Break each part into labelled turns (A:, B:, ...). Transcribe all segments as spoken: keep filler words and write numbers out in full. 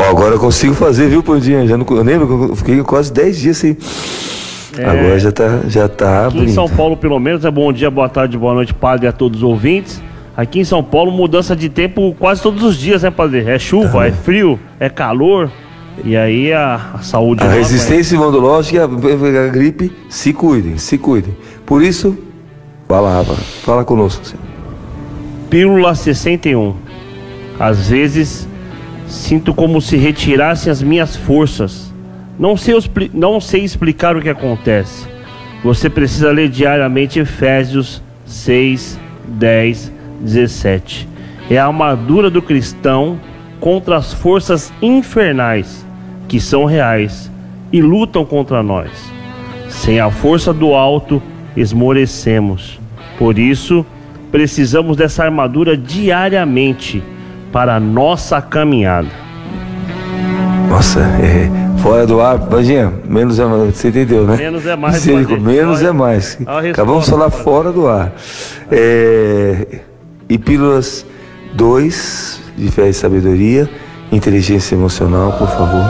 A: agora eu consigo fazer, viu, Pandinha? Já não, eu lembro que eu fiquei quase dez dias sem... É, agora já tá, já tá
B: aqui abrindo. Em São Paulo, pelo menos, é bom dia, boa tarde, boa noite, padre, a todos os ouvintes. Aqui em São Paulo, mudança de tempo quase todos os dias, né, padre? É chuva, ah. é frio, é calor. E aí a, a saúde...
A: A resistência imunológica e a, a gripe, se cuidem, se cuidem. Por isso, palavra, fala conosco, senhor.
B: Pílula sessenta e um. Às vezes, sinto como se retirassem as minhas forças. Não sei, não sei explicar o que acontece. Você precisa ler diariamente Efésios seis, dez, dezessete. É a armadura do cristão contra as forças infernais, que são reais e lutam contra nós. Sem a força do alto, esmorecemos. Por isso, precisamos dessa armadura diariamente para a nossa caminhada.
A: Nossa, é... Fora do ar, Vandinha, menos é mais, você entendeu, né?
B: Menos é mais.
A: Menos é mais. Acabamos de falar fora do ar. É, e pílulas dois, de fé e sabedoria, inteligência emocional, por favor.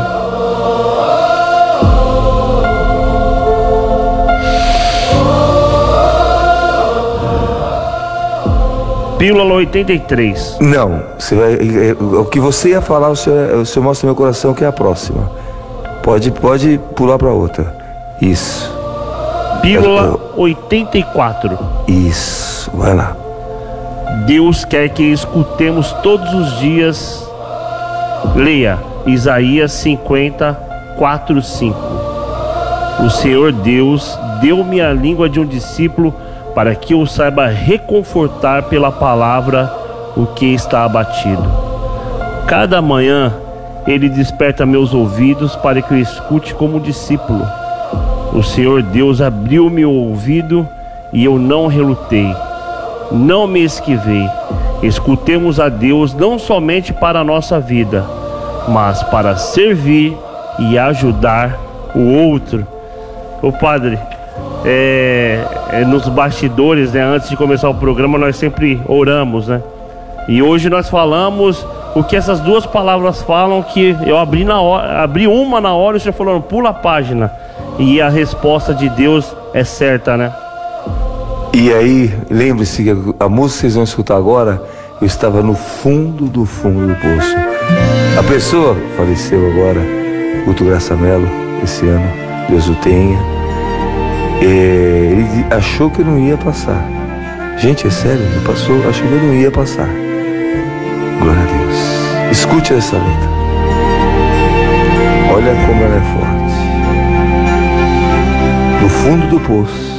B: Pílula oitenta e três.
A: Não, você vai, o que você ia falar, o senhor, o senhor mostra no meu coração que é a próxima. Pode, pode pular para outra. Isso.
B: Pílula oitenta e quatro.
A: Isso, vai lá.
B: Deus quer que escutemos todos os dias. Leia Isaías cinquenta, quatro, cinco. O Senhor Deus deu-me a língua de um discípulo para que eu saiba reconfortar pela palavra o que está abatido. Cada manhã Ele desperta meus ouvidos para que eu escute como discípulo. O Senhor Deus abriu meu ouvido e eu não relutei, não me esquivei. Escutemos a Deus não somente para a nossa vida, mas para servir e ajudar o outro. Ô padre, é, é, nos bastidores, né, antes de começar o programa, nós sempre oramos, né? E hoje nós falamos o que essas duas palavras falam, que eu abri, na hora, abri uma na hora e o senhor falou, pula a página. E a resposta de Deus é certa, né?
A: E aí, lembre-se que a música que vocês vão escutar agora, eu estava no fundo do fundo do poço. A pessoa faleceu agora, Guto Graça Mello, esse ano, Deus o tenha. É, ele achou que não ia passar. Gente, é sério, ele passou, achou que não ia passar. Glória a Deus. Escute essa letra. Olha como ela é forte. No fundo do poço,